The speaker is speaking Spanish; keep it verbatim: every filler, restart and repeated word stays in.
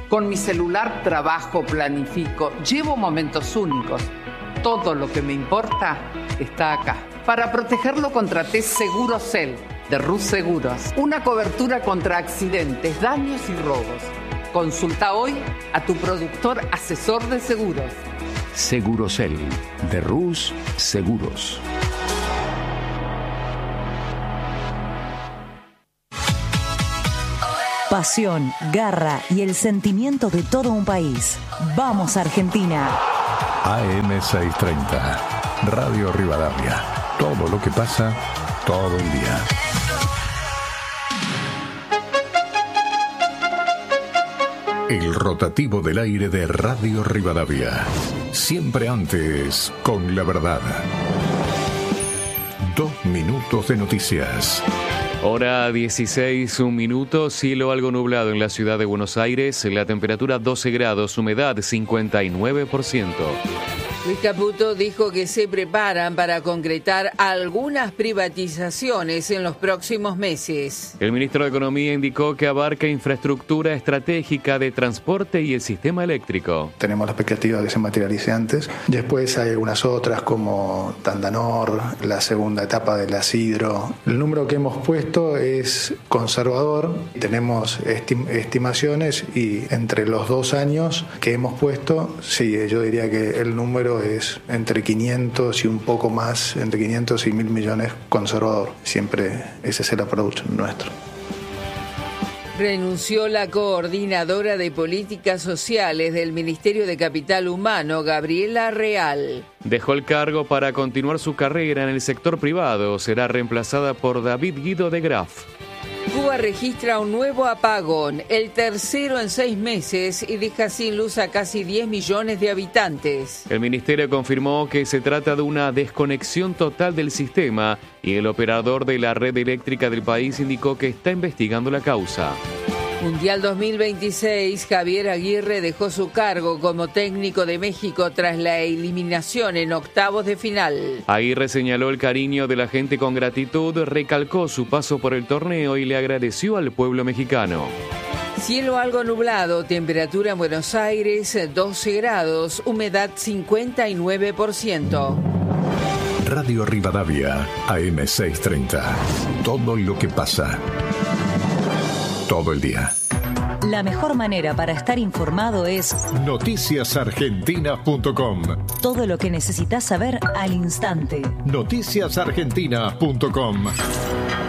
Con mi celular trabajo, planifico, llevo momentos únicos. Todo lo que me importa está acá. Para protegerlo contraté Segurocel de Rus Seguros. Una cobertura contra accidentes, daños y robos. Consulta hoy a tu productor asesor de seguros. Segurocel de Rus Seguros. Pasión, garra y el sentimiento de todo un país. ¡Vamos, Argentina! A M seiscientos treinta, Radio Rivadavia. Todo lo que pasa, todo el día. El rotativo del aire de Radio Rivadavia. Siempre antes, con la verdad. Dos minutos de noticias. Hora dieciséis, un minuto, cielo algo nublado en la ciudad de Buenos Aires, la temperatura doce grados, humedad cincuenta y nueve por ciento. Luis Caputo dijo que se preparan para concretar algunas privatizaciones en los próximos meses. El ministro de Economía indicó que abarca infraestructura estratégica de transporte y el sistema eléctrico. Tenemos la expectativa de que se materialice antes. Después hay algunas otras como Tandanor, la segunda etapa de la Sidro. El número que hemos puesto es conservador. Tenemos estim- estimaciones y entre los dos años que hemos puesto, sí, yo diría que el número es entre quinientos y un poco más, entre quinientos y mil millones conservador. Siempre ese es el approach nuestro. Renunció la coordinadora de políticas sociales del Ministerio de Capital Humano, Gabriela Real. Dejó el cargo para continuar su carrera en el sector privado. Será reemplazada por David Guido de Graaf. Cuba registra un nuevo apagón, el tercero en seis meses, y deja sin luz a casi diez millones de habitantes. El ministerio confirmó que se trata de una desconexión total del sistema y el operador de la red eléctrica del país indicó que está investigando la causa. Mundial dos mil veintiséis, Javier Aguirre dejó su cargo como técnico de México tras la eliminación en octavos de final. Aguirre señaló el cariño de la gente con gratitud, recalcó su paso por el torneo y le agradeció al pueblo mexicano. Cielo algo nublado, temperatura en Buenos Aires doce grados, humedad cincuenta y nueve por ciento. Radio Rivadavia, A M seiscientos treinta. Todo lo que pasa. Todo el día. La mejor manera para estar informado es noticias argentinas punto com. todo lo que necesitas saber al instante. noticias argentinas punto com.